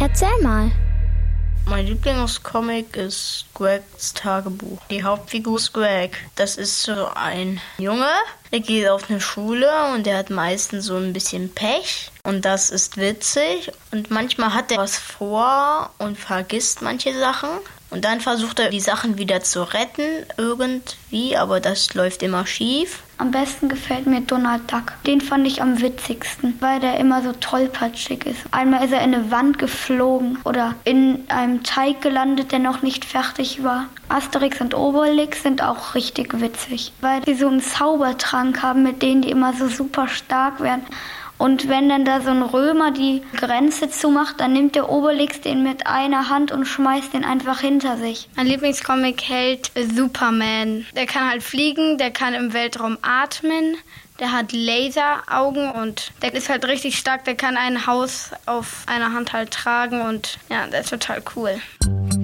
Erzähl mal. Mein Lieblingscomic ist Gregs Tagebuch. Die Hauptfigur ist Greg. Das ist so ein Junge, der geht auf eine Schule und der hat meistens so ein bisschen Pech. Und das ist witzig. Und manchmal hat er was vor und vergisst manche Sachen. Und dann versucht er, die Sachen wieder zu retten, irgendwie, aber das läuft immer schief. Am besten gefällt mir Donald Duck. Den fand ich am witzigsten, weil der immer so tollpatschig ist. Einmal ist er in eine Wand geflogen oder in einem Teig gelandet, der noch nicht fertig war. Asterix und Obelix sind auch richtig witzig, weil die so einen Zaubertrank haben, mit denen die immer so super stark werden. Und wenn dann da so ein Römer die Grenze zumacht, dann nimmt der Obelix den mit einer Hand und schmeißt den einfach hinter sich. Mein Lieblingscomic-Held ist Superman. Der kann halt fliegen, der kann im Weltraum atmen, der hat Laseraugen und der ist halt richtig stark. Der kann ein Haus auf einer Hand halt tragen und ja, der ist total cool.